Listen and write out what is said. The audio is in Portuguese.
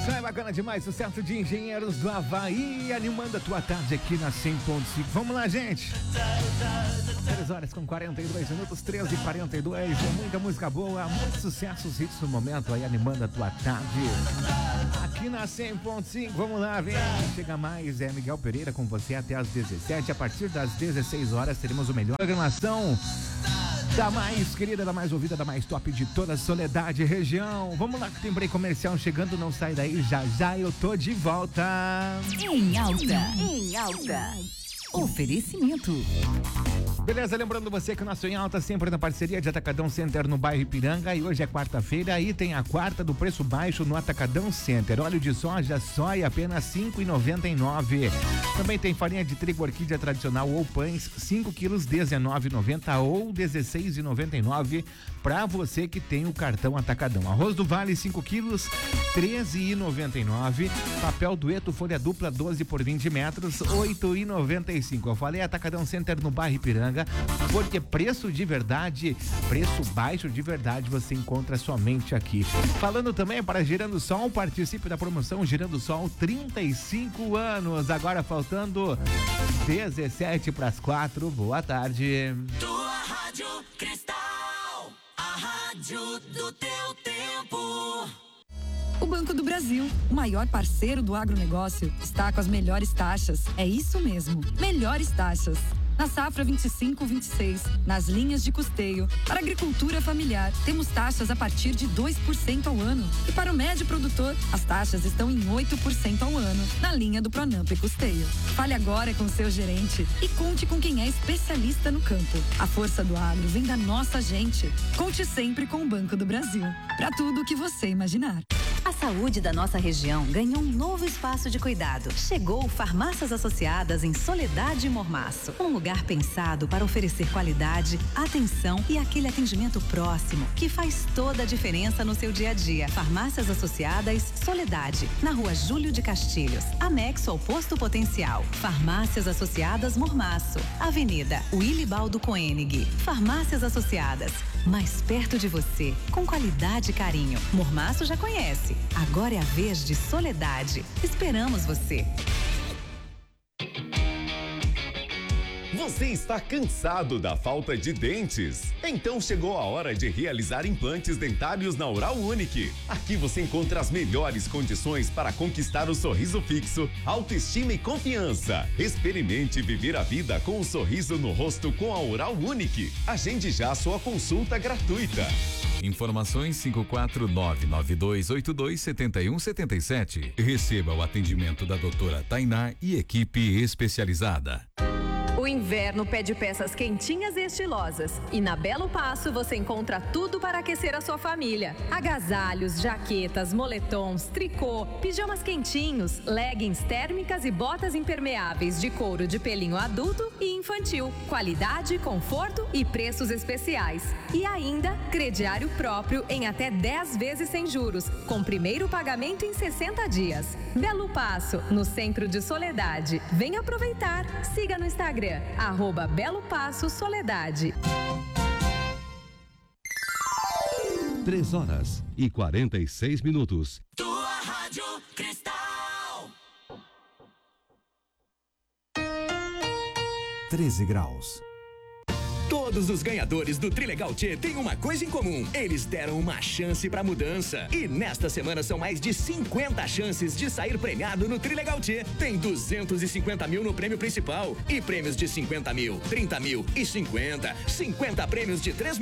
É bacana demais, sucesso de Engenheiros do Havaí, animando a tua tarde aqui na 100.5. Vamos lá, gente. 3h42, 13h42. Muita música boa, muitos sucessos, hits no momento aí, animando a tua tarde. Aqui na 100.5, vamos lá, vem. Chega mais, Miguel Pereira com você até às 17. A partir das 16 horas teremos o melhor programação da mais querida, da mais ouvida, da mais top de toda a Soledade região. Vamos lá que tem break comercial chegando, não sai daí, já já eu tô de volta. Em alta. Oferecimento. Beleza, lembrando você que o nosso Em Alta sempre na parceria de Atacadão Center no bairro Ipiranga, e hoje é quarta-feira e tem a quarta do preço baixo no Atacadão Center. Óleo de soja apenas R$ 5,99. Também tem farinha de trigo orquídea tradicional ou pães, 5 quilos R$ 19,90 ou R$ 16,99 para você que tem o cartão Atacadão. Arroz do Vale 5 quilos R$ 13,99. Papel dueto folha dupla 12 por 20 metros R$ 8,95. Eu falei Atacadão Center no bairro Ipiranga, porque preço de verdade, preço baixo de verdade você encontra somente aqui. Falando também para Girando Sol, participe da promoção Girando Sol 35 anos, agora faltando 17 para as 4. Boa tarde. Tua Rádio Cristal, a rádio do teu tempo. O Banco do Brasil, o maior parceiro do agronegócio, está com as melhores taxas. É isso mesmo, melhores taxas. Na safra 25-26, nas linhas de custeio, para agricultura familiar, temos taxas a partir de 2% ao ano. E para o médio produtor, as taxas estão em 8% ao ano, na linha do Pronamp e Custeio. Fale agora com seu gerente e conte com quem é especialista no campo. A força do agro vem da nossa gente. Conte sempre com o Banco do Brasil. Para tudo o que você imaginar. A saúde da nossa região ganhou um novo espaço de cuidado. Chegou Farmácias Associadas em Soledade e Mormaço. Um lugar pensado para oferecer qualidade, atenção e aquele atendimento próximo que faz toda a diferença no seu dia a dia. Farmácias Associadas Soledade, na Rua Júlio de Castilhos, anexo ao Posto Potencial. Farmácias Associadas Mormaço, Avenida Wilibaldo Koenig. Farmácias Associadas, mais perto de você, com qualidade e carinho. Mormaço já conhece. Agora é a vez de Soledade. Esperamos você. Você está cansado da falta de dentes? Então chegou a hora de realizar implantes dentários na Oral Unique. Aqui você encontra as melhores condições para conquistar o sorriso fixo, autoestima e confiança. Experimente viver a vida com um sorriso no rosto com a Oral Unique. Agende já sua consulta gratuita. Informações 54992827177. Receba o atendimento da doutora Tainá e equipe especializada. O inverno pede peças quentinhas e estilosas. E na Belo Passo você encontra tudo para aquecer a sua família. Agasalhos, jaquetas, moletons, tricô, pijamas quentinhos, leggings térmicas e botas impermeáveis de couro de pelinho adulto e infantil. Qualidade, conforto e preços especiais. E ainda, crediário próprio em até 10 vezes sem juros, com primeiro pagamento em 60 dias. Belo Passo, no centro de Soledade. Venha aproveitar. Siga no Instagram, @Belo Passo Soledade. 3h46. Tua Rádio Cristal. 13 graus. Todos os ganhadores do Trilegal Tchê têm uma coisa em comum. Eles deram uma chance pra mudança. E nesta semana são mais de 50 chances de sair premiado no Trilegal Tchê. Tem 250 mil no prêmio principal. E prêmios de 50 mil, 30 mil e 50. 50 prêmios de 3